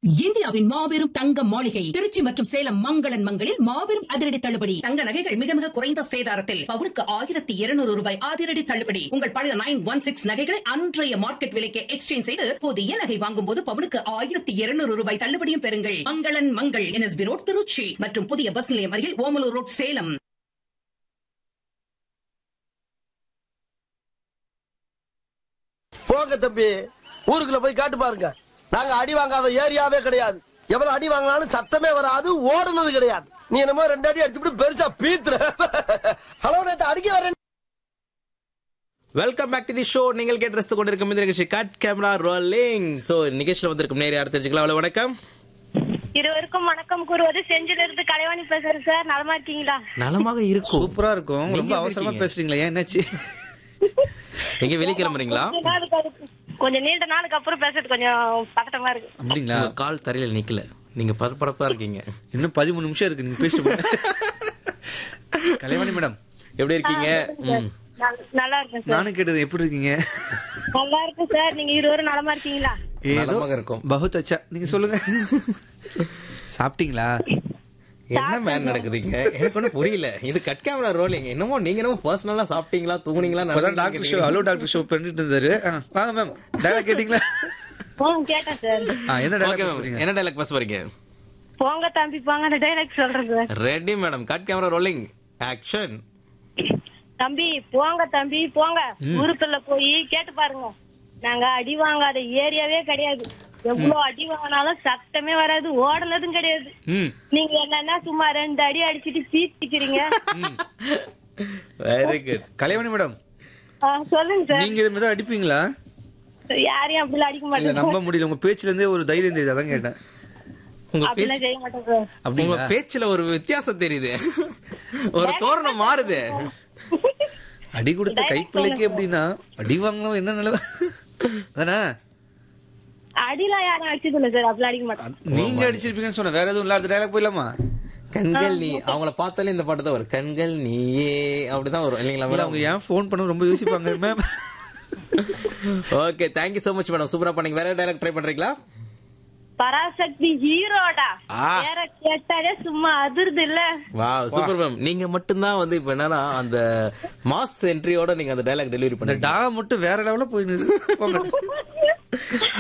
இந்தியாவின் மாபெரும் தங்க மாளிகை திருச்சி மற்றும் சேலம் மங்களன் மங்களில் மாபெரும் அதிரடி தள்ளுபடி. தங்க நகைகள் மிக மிக குறைந்த சேதாரத்தில் பவுனுக்கு 1200 ரூபாய் அதிரடி தள்ளுபடி. உங்கள் பழைய 916 நகைகளை அன்றைய மார்க்கெட் விலைக்கு எக்ஸ்சேஞ்ச் செய்து புதிய நகை வாங்கும் போது பவுனுக்கு 1200 ரூபாய் தள்ளுபடியும் பெறுங்கள். மங்களன் மங்கள் NSB ரோட் திருச்சி மற்றும் புதிய பஸ் நிலையம் அருகில் ஓமலூர் ரோட் சேலம். போங்க தம்பி, ஊருக்குள்ள போய் காட்டு பாருங்க. நாங்க அடி வாங்காத ஏரியாவே கிடையாது. எவ்வளவு அடி வாங்கினாலும் சத்தமே வராது, ஓடுனது கிடையாது. நீ என்னமோ 2 அடி அடிச்சுட்டு பெருசா பீத்துற. ஹலோ, நேத்து அடிக்க வரேன். Welcome back to the show. நீங்கள் கேட்டு ரசித்துக் கொண்டிருக்கும் இந்த நிகழ்ச்சி கட் கேமரா ரோலிங். சோ நிகழ்ச்சியில் வந்திருக்கும் நேர யார் தெரிஞ்சுக்கலாம். அவ்வளவு வணக்கம். இருவருக்கும் வணக்கம் கூறுவது செஞ்சில இருந்து கலைவாணி பேசுறேன் சார். நலமா இருக்கீங்களா? நலமாக இருக்கும். சூப்பரா இருக்கும். ரொம்ப அவசரமா பேசுறீங்களா? என்னாச்சு? எங்க வெளிய கிளம்புறீங்களா? கொஞ்சம் நீண்ட நாளுக்கு அப்புறம் பேசுறது கொஞ்சம் பதட்டமா இருக்கு. அப்படிங்களா? கால் தரையில நிக்கல, நீங்க பரபரப்பா இருக்கீங்க. இன்னும் 13 நிமிஷம் இருக்கு, நீங்க பேசிட்டு. கலைவாணி மேடம் எப்படி இருக்கீங்க? நல்லா இருக்கேன் சார். நானும் கேட்டது எப்படி இருக்கீங்க? நல்லா இருக்கு சார். நீங்க இருவரும் நலமா இருக்கீங்களா? நலமாக இருக்கும். பகுத் அச்சா. நீங்க சொல்லுங்க, சாப்பிட்டீங்களா? என்ன மேன் நடக்குதுங்க? எனக்கு ஒன்னும் புரியல. இது கட் கேமரா ரோலிங். என்னமோ நீங்க என்னமோ பர்சனலா சாப்பிட்டீங்களா, தூங்குனீங்களா? Doctor show, hello doctor show பண்ணிட்டு இருந்தாரு. வாங்க மேம், டயலாக் கேட்டீங்களா? கேட்டேன் சார். என்ன டயலாக்? என்ன டயலாக் பேச போறீங்க? போங்க தம்பி போங்க, அந்த டைலாக் சொல்றேன் sir. Ready madam. Cut camera rolling action. தம்பி போங்க, தம்பி போங்க, ஊருக்குள்ள போய் கேட்டு பாருங்க. நாங்க அடி வாங்காத ஏரியாவே கிடையாது. எவ்வளவு அடி வாங்கினாலும் சத்தமே வராது, ஓடுனதும் கிடையாது. நீங்க என்னன்னா சும்மா 2 அடி அடிச்சிட்டு பீத்திக்கிறீங்க. Very good. கலைவாணி மேடம் சொல்லுங்க சார். நீங்க இது மாதிரி அடிப்பீங்களா? யாரையும் அப்படி அடிக்க இல்ல, மாட்டேன். நம்ப முடியல. உங்க பேச்சுல இருந்தே ஒரு தைரியம் தெரியுது, அதான் கேட்டேன். அப்படிலாம் செய்ய மாட்டேன் சார். உங்க பேச்சுல ஒரு வித்தியாசம் தெரியுது, ஒரு தோரணம் மாறுது. அடி கொடுத்த கைப்பிள்ளைக்கு எப்படின்னா அடி வாங்கலாம் என்ன நிலவ தானே? அடிலாம் யாரும் அடிச்சதில்ல சார், அப்படி அடிக்க மாட்டேன். நீங்க அடிச்சிருப்பீங்கன்னு சொன்ன, வேற எதுவும் இல்லாத டயலாக் போயிடலாமா? கண்கள் நீ, அவங்கள பார்த்தாலே இந்த பாட்டு தான் வரும். கண்கள் நீயே அப்படிதான் வரும் இல்லைங்களா? அவங்க ஏன் போன் பண்ண ரொம்ப யோசிப்பாங்க ma'am. Okay, thank you so much madam. சூப்பரா பண்ணீங்க. வேற டைலாக் ட்ரை பண்றீங்களா? பராசக்தி ஹீரோடா வேற கேட்டாலே சும்மா அதிர்து இல்ல. Wow, super ma'am. நீங்க மட்டும்தான் வந்து இப்ப என்னன்னா அந்த மாஸ் என்ட்ரியோட நீங்க அந்த டைலாக் டெலிவரி பண்ணீங்க. டா மட்டும் வேற லெவல்ல போயிடுது.